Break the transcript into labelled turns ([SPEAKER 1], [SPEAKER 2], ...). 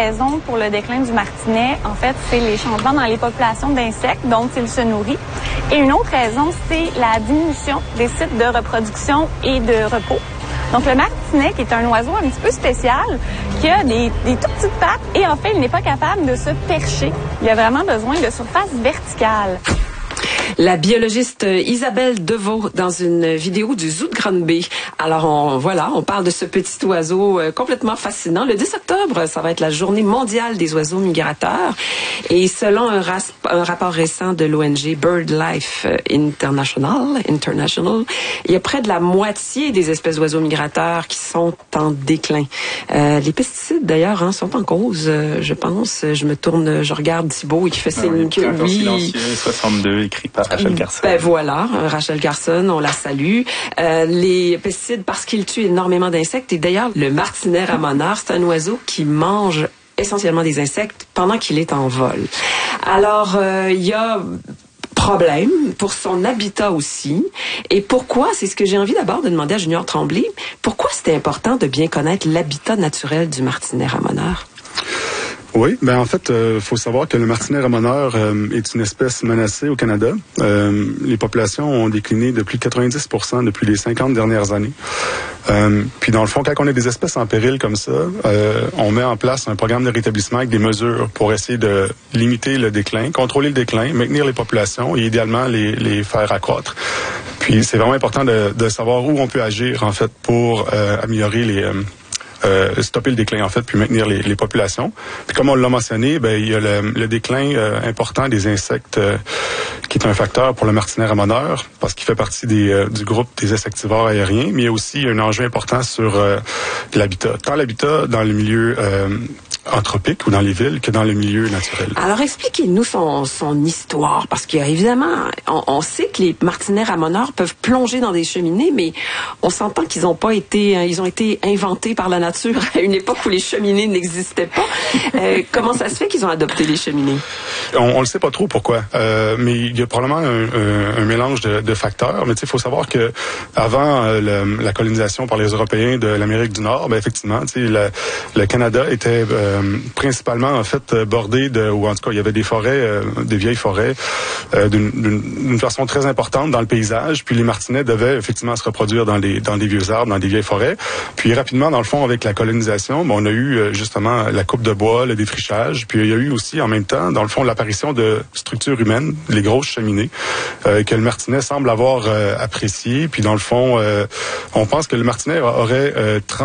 [SPEAKER 1] raison pour le déclin du martinet, en fait, c'est les changements dans les populations d'insectes dont il se nourrit. Et une autre raison, c'est la diminution des sites de reproduction et de repos. Donc, le martinet, qui est un oiseau un petit peu spécial, qui a des toutes petites pattes et en fait, il n'est pas capable de se percher. Il a vraiment besoin de surface verticale.
[SPEAKER 2] La biologiste Isabelle Deveau dans une vidéo du Zoo de Granby. Alors, on parle de ce petit oiseau complètement fascinant. Le 10 octobre, ça va être la journée mondiale des oiseaux migrateurs. Et selon un rapport récent de l'ONG BirdLife International, il y a près de la moitié des espèces d'oiseaux migrateurs qui sont en déclin. Les pesticides, d'ailleurs, sont en cause, je pense. Je regarde Thibault qui fait signe que oui.
[SPEAKER 3] Silencieux 62, écrit par Rachel Carson.
[SPEAKER 2] Ben voilà, Rachel Carson, on la salue. Les pesticides, parce qu'ils tuent énormément d'insectes. Et d'ailleurs, le martinet ramoneur, c'est un oiseau qui mange essentiellement des insectes pendant qu'il est en vol. Alors, il y a problème pour son habitat aussi. Et pourquoi, c'est ce que j'ai envie d'abord de demander à Junior Tremblay, pourquoi c'était important de bien connaître l'habitat naturel du martinet ramoneur?
[SPEAKER 4] Oui, en fait, faut savoir que le martinet ramoneur est une espèce menacée au Canada. Les populations ont décliné de plus de 90% depuis les 50 dernières années. Puis dans le fond, quand on a des espèces en péril comme ça, on met en place un programme de rétablissement avec des mesures pour essayer de limiter le déclin, contrôler le déclin, maintenir les populations et idéalement les faire accroître. Puis c'est vraiment important de savoir où on peut agir en fait pour améliorer stopper le déclin, en fait, puis maintenir les populations. Puis comme on l'a mentionné, il y a le déclin important des insectes qui est un facteur pour le martinet ramoneur parce qu'il fait partie du groupe des insectivores aériens, mais il y a aussi un enjeu important sur l'habitat. Tant l'habitat dans le milieu anthropique ou dans les villes que dans le milieu naturel.
[SPEAKER 2] Alors, expliquez-nous son histoire, parce qu'il y a évidemment, on sait que les martinets ramoneurs peuvent plonger dans des cheminées, mais on s'entend qu'ils ont été inventés par la nature à une époque où les cheminées n'existaient pas. Comment ça se fait qu'ils ont adopté les cheminées?
[SPEAKER 4] On le sait pas trop pourquoi, mais il y a probablement un mélange de facteurs. Mais il faut savoir que avant la colonisation par les Européens de l'Amérique du Nord, effectivement, le Canada était principalement en fait bordé ou en tout cas il y avait des forêts, des vieilles forêts d'une façon très importante dans le paysage. Puis les martinets devaient effectivement se reproduire dans des vieux arbres, dans des vieilles forêts. Puis rapidement, dans le fond, avec la colonisation, on a eu justement la coupe de bois, le défrichage. Puis il y a eu aussi en même temps, dans le fond, l'apparition de structures humaines, les grosses cheminées, que le martinet semble avoir apprécié. Puis dans le fond, on pense que le martinet aurait